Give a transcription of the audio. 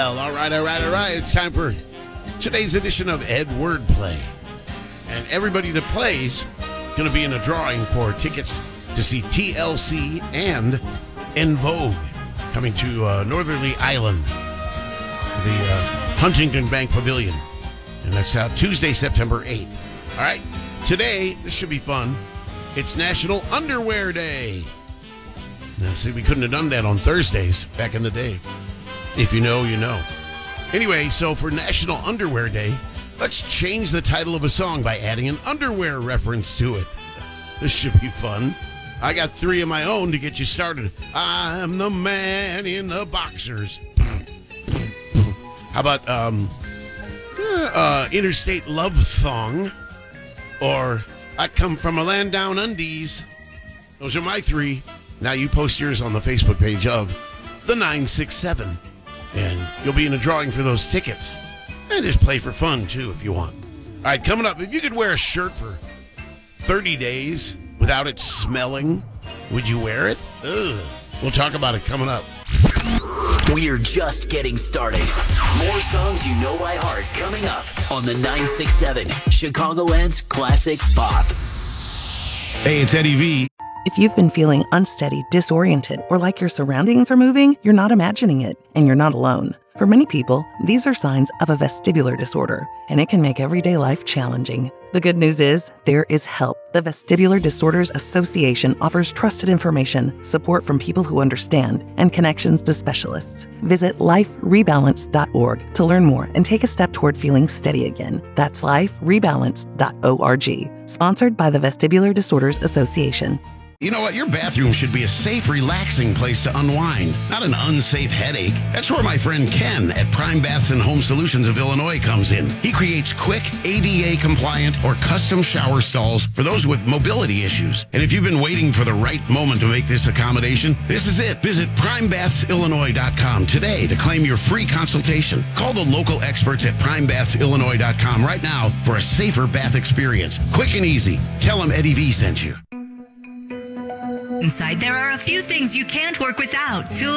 Well, all right. It's time for today's edition of Ed Wordplay. And everybody that plays going to be in a drawing for tickets to see TLC and En Vogue coming to Northerly Island, the Huntington Bank Pavilion. And that's Tuesday, September 8th. All right. Today, this should be fun. It's National Underwear Day. Now, see, we couldn't have done that on Thursdays back in the day. If you know, you know. Anyway, so for National Underwear Day, let's change the title of a song by adding an underwear reference to it. This should be fun. I got 3 of my own to get you started. I'm the man in the boxers. How about Interstate Love Thong? Or I come from a land down undies. Those are my 3. Now you post yours on the Facebook page of the 967. And you'll be in a drawing for those tickets. And just play for fun, too, if you want. All right, coming up, if you could wear a shirt for 30 days without it smelling, would you wear it? Ugh. We'll talk about it coming up. We're just getting started. More songs you know by heart coming up on the 967 Chicagoland's Classic Pop. Hey, it's Eddie V. If you've been feeling unsteady, disoriented, or like your surroundings are moving, you're not imagining it, and you're not alone. For many people, these are signs of a vestibular disorder, and it can make everyday life challenging. The good news is, there is help. The Vestibular Disorders Association offers trusted information, support from people who understand, and connections to specialists. Visit liferebalance.org to learn more and take a step toward feeling steady again. That's liferebalance.org. Sponsored by the Vestibular Disorders Association. You know what? Your bathroom should be a safe, relaxing place to unwind, not an unsafe headache. That's where my friend Ken at Prime Baths and Home Solutions of Illinois comes in. He creates quick, ADA-compliant or custom shower stalls for those with mobility issues. And if you've been waiting for the right moment to make this accommodation, this is it. Visit PrimeBathsIllinois.com today to claim your free consultation. Call the local experts at PrimeBathsIllinois.com right now for a safer bath experience. Quick and easy. Tell them Eddie V sent you. Inside, there are a few things you can't work without.